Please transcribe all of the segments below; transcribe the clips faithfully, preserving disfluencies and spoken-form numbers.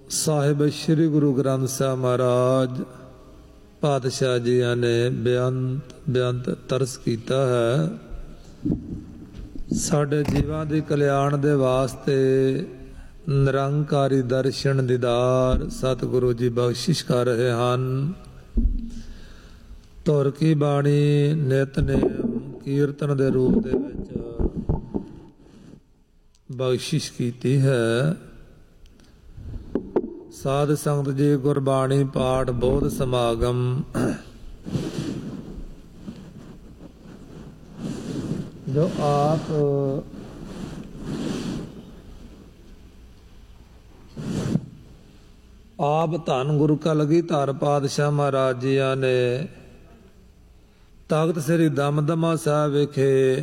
ਸਾਹਿਬ ਸ੍ਰੀ ਗੁਰੂ ਗ੍ਰੰਥ ਸਾਹਿਬ ਮਹਾਰਾਜ ਪਾਤਸ਼ਾਹ ਜੀਆਂ ਨੇ ਬੇਅੰਤ ਬੇਅੰਤ ਤਰਸ ਕੀਤਾ ਹੈ। ਸਾਡੇ ਜੀਵਾਂ ਦੇ ਕਲਿਆਣ ਦੇ ਵਾਸਤੇ ਨਿਰੰਕਾਰੀ ਦਰਸ਼ਨ ਦੀਦਾਰ ਸਤਿਗੁਰੂ ਜੀ ਬਖਸ਼ਿਸ਼ ਕਰ ਰਹੇ ਹਨ। ਧੁਰ ਕੀ ਬਾਣੀ ਨਿਤਨੇਮ ਕੀਰਤਨ ਦੇ ਰੂਪ ਦੇ ਵਿੱਚ ਬਖਸ਼ਿਸ਼ ਕੀਤੀ ਹੈ। ਸਾਧ ਸੰਗਤ ਜੀ ਗੁਰਬਾਣੀ ਪਾਠ ਬੋਧ ਸਮਾਗਮ ਜੋ ਆਪ ਆਪ ਧੰਨ ਗੁਰੂ ਕਲਗੀਧਰ ਪਾਤਸ਼ਾਹ ਮਹਾਰਾਜ ਜੀਆਂ ਨੇ ਤਖਤ ਸ੍ਰੀ ਦਮਦਮਾ ਸਾਹਿਬ ਵਿਖੇ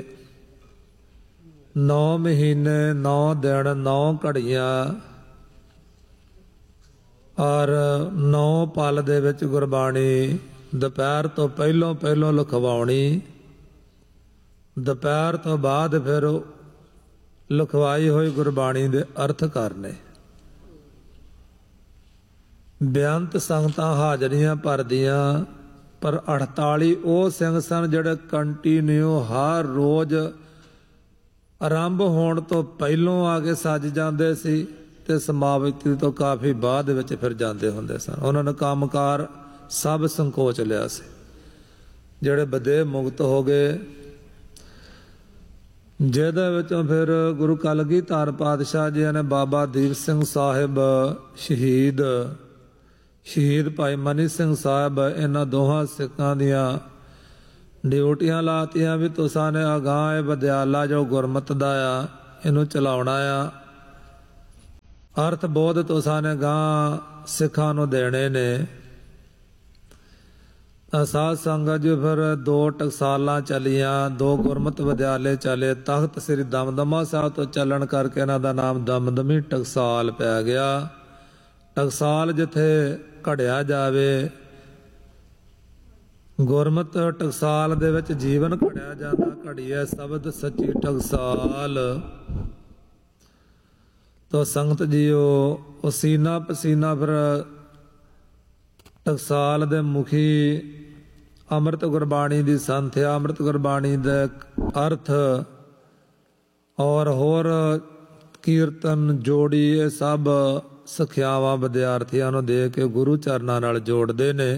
ਨੌ ਮਹੀਨੇ ਨੌ ਦਿਨ ਨੌ ਘੜੀਆਂ ਔਰ ਨੌ ਪਲ ਦੇ ਵਿੱਚ ਗੁਰਬਾਣੀ ਦੁਪਹਿਰ ਤੋਂ ਪਹਿਲੋਂ ਪਹਿਲੋਂ ਲਿਖਵਾਉਣੀ, ਦੁਪਹਿਰ ਤੋਂ ਬਾਅਦ ਫਿਰ ਲਿਖਵਾਈ ਹੋਈ ਗੁਰਬਾਣੀ ਦੇ ਅਰਥ ਕਰਨੇ। ਬੇਅੰਤ ਸੰਗਤਾਂ ਹਾਜ਼ਰੀਆਂ ਭਰਦੀਆਂ, ਪਰ ਅਠਤਾਲੀ ਉਹ ਸਿੰਘ ਸਨ ਜਿਹੜੇ ਕੰਟੀਨਿਊ ਹਰ ਰੋਜ਼ ਆਰੰਭ ਹੋਣ ਤੋਂ ਪਹਿਲੋਂ ਆ ਕੇ ਸੱਜ ਜਾਂਦੇ ਸੀ ਤੇ ਸਮਾਪਤੀ ਤੋਂ ਕਾਫੀ ਬਾਅਦ ਵਿੱਚ ਫਿਰ ਜਾਂਦੇ ਹੁੰਦੇ ਸਨ। ਉਹਨਾਂ ਨੇ ਕੰਮਕਾਰ ਸਭ ਸੰਕੋਚ ਲਿਆ ਸੀ। ਜਿਹੜੇ ਬਦੇ ਮੁਕਤ ਹੋ ਗਏ, ਜਿਹਦੇ ਵਿੱਚੋਂ ਫਿਰ ਗੁਰੂ ਕਲਗੀਧਰ ਪਾਤਸ਼ਾਹ ਜੀ ਨੇ ਬਾਬਾ ਦੀਪ ਸਿੰਘ ਸਾਹਿਬ ਸ਼ਹੀਦ ਸ਼ਹੀਦ ਭਾਈ ਮਨੀ ਸਿੰਘ ਸਾਹਿਬ ਇਹਨਾਂ ਦੋਹਾਂ ਸਿੱਖਾਂ ਦੀਆਂ ਡਿਊਟੀਆਂ ਲਾਤੀਆਂ ਵੀ ਤੁਸਾਂ ਨੇ ਅਗਾਂਹ ਇਹ ਵਿਦਿਆਲਾ ਜੋ ਗੁਰਮਤ ਦਾ ਆ ਇਹਨੂੰ ਚਲਾਉਣਾ ਆ, ਅਰਥ ਬੋਧ ਤੁਸਾਂ ਨੇ ਗਾਂ ਸਿੱਖਾਂ ਨੂੰ ਦੇਣੇ ਨੇ। ਸਾਧ ਸੰਗਤ ਜੀ ਫਿਰ ਦੋ ਟਕਸਾਲਾਂ ਚੱਲੀਆਂ, ਦੋ ਗੁਰਮਤ ਵਿਦਿਆਲੇ ਚੱਲੇ। ਤਖਤ ਸ੍ਰੀ ਦਮਦਮਾ ਸਾਹਿਬ ਤੋਂ ਚੱਲਣ ਕਰਕੇ ਇਹਨਾਂ ਦਾ ਨਾਮ ਦਮਦਮੀ ਟਕਸਾਲ ਪੈ ਗਿਆ। ਟਕਸਾਲ ਜਿੱਥੇ ਘੜਿਆ ਜਾਵੇ, ਗੁਰਮਤ ਟਕਸਾਲ ਦੇ ਵਿੱਚ ਜੀਵਨ ਘੜਿਆ ਜਾਂਦਾ, ਘੜੀਏ ਸ਼ਬਦ ਸੱਚੀ ਟਕਸਾਲ। ਤੋ ਸੰਗਤ ਜੀਓ ਪਸੀਨਾ ਪਸੀਨਾ ਫਿਰ ਟਕਸਾਲ ਦੇ ਮੁਖੀ ਅੰਮ੍ਰਿਤ ਗੁਰਬਾਣੀ ਦੀ ਸੰਥਿਆ, ਅੰਮ੍ਰਿਤ ਗੁਰਬਾਣੀ ਦੇ ਅਰਥ ਔਰ ਹੋਰ ਕੀਰਤਨ ਜੋੜੀ, ਇਹ ਸਭ ਸਿੱਖਿਆਵਾਂ ਵਿਦਿਆਰਥੀਆਂ ਨੂੰ ਦੇ ਕੇ ਗੁਰੂ ਚਰਨਾਂ ਨਾਲ ਜੋੜਦੇ ਨੇ।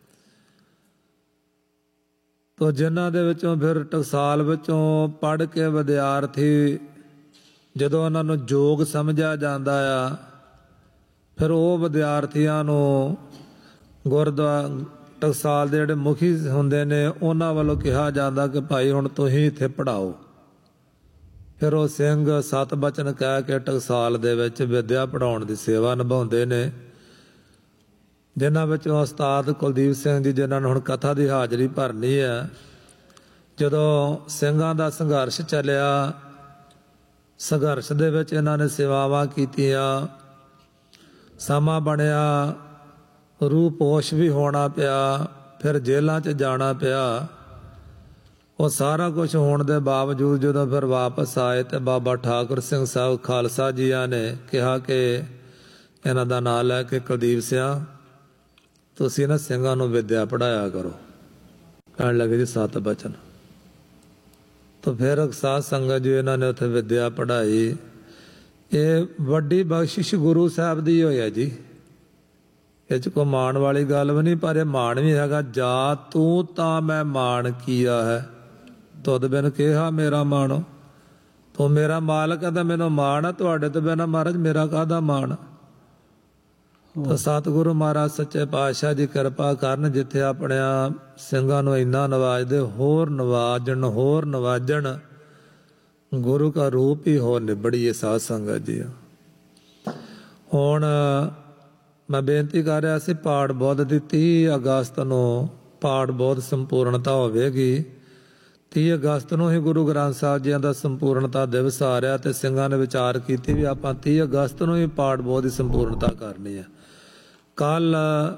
ਤੋ ਜਿਨ੍ਹਾਂ ਦੇ ਵਿੱਚੋਂ ਫਿਰ ਟਕਸਾਲ ਵਿੱਚੋਂ ਪੜ੍ਹ ਕੇ ਵਿਦਿਆਰਥੀ ਜਦੋਂ ਉਹਨਾਂ ਨੂੰ ਯੋਗ ਸਮਝਿਆ ਜਾਂਦਾ ਆ, ਫਿਰ ਉਹ ਵਿਦਿਆਰਥੀਆਂ ਨੂੰ ਗੁਰਦੁਆਰਾ ਟਕਸਾਲ ਦੇ ਜਿਹੜੇ ਮੁਖੀ ਹੁੰਦੇ ਨੇ ਉਹਨਾਂ ਵੱਲੋਂ ਕਿਹਾ ਜਾਂਦਾ ਕਿ ਭਾਈ ਹੁਣ ਤੁਸੀਂ ਇੱਥੇ ਪੜ੍ਹਾਓ। ਫਿਰ ਉਹ ਸਿੰਘ ਸਤ ਬਚਨ ਕਹਿ ਕੇ ਟਕਸਾਲ ਦੇ ਵਿੱਚ ਵਿਦਿਆ ਪੜ੍ਹਾਉਣ ਦੀ ਸੇਵਾ ਨਿਭਾਉਂਦੇ ਨੇ, ਜਿਨ੍ਹਾਂ ਵਿੱਚੋਂ ਉਸਤਾਦ ਕੁਲਦੀਪ ਸਿੰਘ ਜੀ, ਜਿਨ੍ਹਾਂ ਨੂੰ ਹੁਣ ਕਥਾ ਦੀ ਹਾਜ਼ਰੀ ਭਰਨੀ ਹੈ। ਜਦੋਂ ਸਿੰਘਾਂ ਦਾ ਸੰਘਰਸ਼ ਚੱਲਿਆ, ਸੰਘਰਸ਼ ਦੇ ਵਿੱਚ ਇਹਨਾਂ ਨੇ ਸੇਵਾਵਾਂ ਕੀਤੀਆਂ, ਸਮਾਂ ਬਣਿਆ, ਰੂਹ ਪੋਸ਼ ਵੀ ਹੋਣਾ ਪਿਆ, ਫਿਰ ਜੇਲ੍ਹਾਂ 'ਚ ਜਾਣਾ ਪਿਆ। ਉਹ ਸਾਰਾ ਕੁਝ ਹੋਣ ਦੇ ਬਾਵਜੂਦ ਜਦੋਂ ਫਿਰ ਵਾਪਸ ਆਏ ਤੇ ਬਾਬਾ ਠਾਕੁਰ ਸਿੰਘ ਸਾਹਿਬ ਖਾਲਸਾ ਜੀਆਂ ਨੇ ਕਿਹਾ ਕਿ ਇਹਨਾਂ ਦਾ ਨਾਂ ਲੈ ਕੇ ਕੁਲਦੀਪ ਸਿੰਘ ਤੁਸੀਂ ਨਾ ਸਿੰਘਾਂ ਨੂੰ ਵਿਦਿਆ ਪੜ੍ਹਾਇਆ ਕਰੋ। ਕਹਿਣ ਲੱਗੇ ਜੀ ਸਤ ਬਚਨ। ਤਾਂ ਫਿਰ ਸਾਧ ਸੰਗਤ ਜੀ ਇਹਨਾਂ ਨੇ ਉੱਥੇ ਵਿਦਿਆ ਪੜ੍ਹਾਈ। ਇਹ ਵੱਡੀ ਬਖਸ਼ਿਸ਼ ਗੁਰੂ ਸਾਹਿਬ ਦੀ ਹੋਈ ਹੈ ਜੀ, ਇਹ 'ਚ ਕੋਈ ਮਾਣ ਵਾਲੀ ਗੱਲ ਵੀ ਨਹੀਂ, ਪਰ ਇਹ ਮਾਣ ਵੀ ਹੈਗਾ। ਜਾ ਤੂੰ ਤਾਂ ਮੈਂ ਮਾਣ ਕੀਆ ਹੈ, ਤੁਧ ਬਿਨ ਕਿਹਾ ਮੇਰਾ ਮਾਣੋ। ਤੂੰ ਮੇਰਾ ਮਾਲਕ ਹੈ ਤਾਂ ਮੈਨੂੰ ਮਾਣ ਹੈ, ਤੁਹਾਡੇ ਤੋਂ ਬਿਨਾਂ ਮਹਾਰਾਜ ਮੇਰਾ ਕਾਹਦਾ ਮਾਣ। ਤਾਂ ਸਤਿਗੁਰੂ ਮਹਾਰਾਜ ਸੱਚੇ ਪਾਤਸ਼ਾਹ ਦੀ ਕਿਰਪਾ ਕਰਨ, ਜਿੱਥੇ ਆਪਣਿਆਂ ਸਿੰਘਾਂ ਨੂੰ ਇੰਨਾ ਨਵਾਜਦੇ, ਹੋਰ ਨਵਾਜਣ ਹੋਰ ਨਵਾਜਣ। ਗੁਰੂ ਕਾ ਰੂਪ ਹੀ ਹੋਰ ਨਿਬੜੀਏ ਸਾਧ ਸੰਗਤ ਜੀ। ਹੁਣ ਮੈਂ ਬੇਨਤੀ ਕਰ ਰਿਹਾ ਸੀ, ਪਾਠ ਬੋਧ ਦੀ ਤੀਹ ਅਗਸਤ ਨੂੰ ਪਾਠ ਬੋਧ ਸੰਪੂਰਨਤਾ ਹੋਵੇਗੀ। ਤੀਹ ਅਗਸਤ ਨੂੰ ਹੀ ਗੁਰੂ ਗ੍ਰੰਥ ਸਾਹਿਬ ਜੀ ਦਾ ਸੰਪੂਰਨਤਾ ਦਿਵਸ ਆ ਰਿਹਾ, ਤੇ ਸਿੰਘਾਂ ਨੇ ਵਿਚਾਰ ਕੀਤੀ ਵੀ ਆਪਾਂ ਤੀਹ ਅਗਸਤ ਨੂੰ ਹੀ ਪਾਠ ਬੋਧ ਦੀ ਸੰਪੂਰਨਤਾ ਕਰਨੀ ਹੈ। ਕੱਲ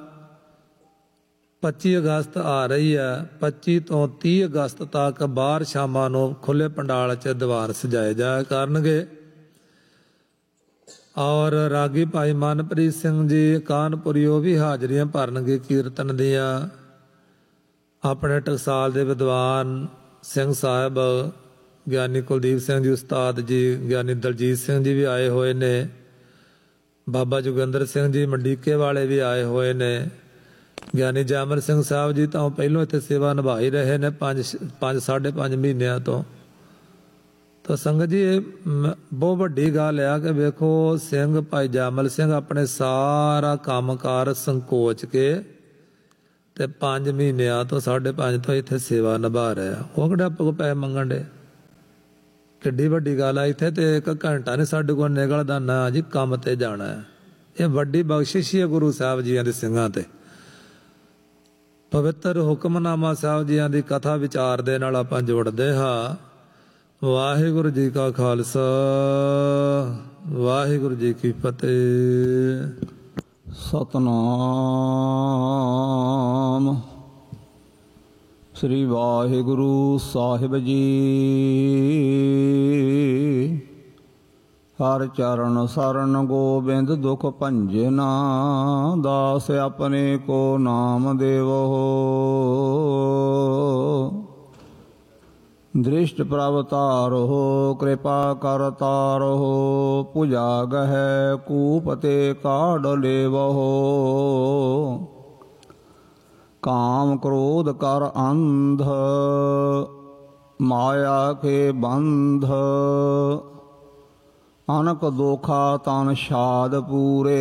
ਪੱਚੀ ਅਗਸਤ ਆ ਰਹੀ ਹੈ, ਪੱਚੀ ਤੋਂ ਤੀਹ ਅਗਸਤ ਤੱਕ ਬਾਹਰ ਸ਼ਾਮਾਂ ਨੂੰ ਖੁੱਲ੍ਹੇ ਪੰਡਾਲ 'ਚ ਦੀਵਾਨ ਸਜਾਏ ਜਾਇਆ ਕਰਨਗੇ। ਔਰ ਰਾਗੀ ਭਾਈ ਮਨਪ੍ਰੀਤ ਸਿੰਘ ਜੀ ਕਾਨਪੁਰੀ ਉਹ ਵੀ ਹਾਜ਼ਰੀਆਂ ਭਰਨਗੇ ਕੀਰਤਨ ਦੀਆਂ। ਆਪਣੇ ਟਕਸਾਲ ਦੇ ਵਿਦਵਾਨ ਸਿੰਘ ਸਾਹਿਬ ਗਿਆਨੀ ਕੁਲਦੀਪ ਸਿੰਘ ਜੀ ਉਸਤਾਦ ਜੀ, ਗਿਆਨੀ ਦਲਜੀਤ ਸਿੰਘ ਜੀ ਵੀ ਆਏ ਹੋਏ ਨੇ, ਬਾਬਾ ਜੋਗਿੰਦਰ ਸਿੰਘ ਜੀ ਮੰਡੀਕੇ ਵਾਲੇ ਵੀ ਆਏ ਹੋਏ ਨੇ, ਗਿਆਨੀ ਜੈਮਲ ਸਿੰਘ ਸਾਹਿਬ ਜੀ ਤਾਂ ਪਹਿਲੋਂ ਇੱਥੇ ਸੇਵਾ ਨਿਭਾ ਹੀ ਰਹੇ ਨੇ ਪੰਜ ਪੰਜ ਸਾਢੇ ਪੰਜ ਮਹੀਨਿਆਂ ਤੋਂ। ਤਾਂ ਸੰਗਤ ਜੀ ਇਹ ਬਹੁਤ ਵੱਡੀ ਗੱਲ ਆ ਕਿ ਵੇਖੋ ਸਿੰਘ ਭਾਈ ਜੈਮਲ ਸਿੰਘ ਆਪਣੇ ਸਾਰਾ ਕੰਮਕਾਰ ਸੰਕੋਚ ਕੇ ਤੇ ਪੰਜ ਮਹੀਨਿਆਂ ਤੋਂ ਸਾਢੇ ਪੰਜ ਤੋਂ ਇੱਥੇ ਸੇਵਾ ਨਿਭਾ ਰਿਹਾ। ਉਹ ਕਿਹੜਾ ਆਪਾਂ ਕੋਲ ਪੈਸੇ ਮੰਗਣ ਡੇ, ਕਿੱਡੀ ਵੱਡੀ ਗੱਲ ਆ। ਇੱਥੇ ਤੇ ਇੱਕ ਘੰਟਾ ਨਹੀਂ ਸਾਡੇ ਕੋਲ ਨਿਕਲਦਾ ਨਾ ਜੀ ਕੰਮ ਤੇ ਜਾਣਾ ਹੈ। ਇਹ ਵੱਡੀ ਬਖਸ਼ਿਸ਼ ਹੈ ਗੁਰੂ ਸਾਹਿਬ ਜੀਆਂ ਦੇ ਸਿੰਘਾਂ ਤੇ। ਪਵਿੱਤਰ ਹੁਕਮਨਾਮਾ ਸਾਹਿਬ ਜੀਆਂ ਦੀ ਕਥਾ ਵਿਚਾਰ ਦੇ ਨਾਲ ਆਪਾਂ ਜੁੜਦੇ ਹਾਂ। ਵਾਹਿਗੁਰੂ ਜੀ ਕਾ ਖਾਲਸਾ, ਵਾਹਿਗੁਰੂ ਜੀ ਕੀ ਫਤਿਹ। ਸਤਨਾਮ ਸ੍ਰੀ ਵਾਹਿਗੁਰੂ ਸਾਹਿਬ ਜੀ। ਹਰ ਚਰਨ ਸਰਨ ਗੋਬਿੰਦ ਦੁਖ ਭੰਜਨਾ, ਦਾਸ ਆਪਣੇ ਕੋ ਨਾਮ ਦੇਵੋ। ਦ੍ਰਿਸ਼ਟ ਪ੍ਰਭ ਤਾਰੋ, ਕਿਰਪਾ ਕਰ ਤਾਰੋ, ਭੁਜਾ ਗਹਿ ਕੂਪ ਤੇ ਕਾਢ ਲੇਵੋ। ਕਾਮ ਕ੍ਰੋਧ ਕਰ ਅੰਧ, ਮਾਇਆ ਕੇ ਬੰਧ। ਅਨਕ ਦੋਖਾ ਤਨ ਛਾਦ ਪੂਰੇ,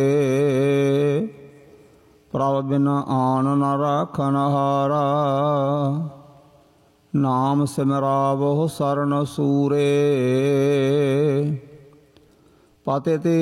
ਪ੍ਰਭ ਬਿਨ ਆਨ ਨ ਰਾਖਨ ਹਾਰਾ। ਨਾਮ ਸਿਮਰਾਵੋ ਸਰਨ ਸੂਰੇ, ਪਤਿ ਤੇ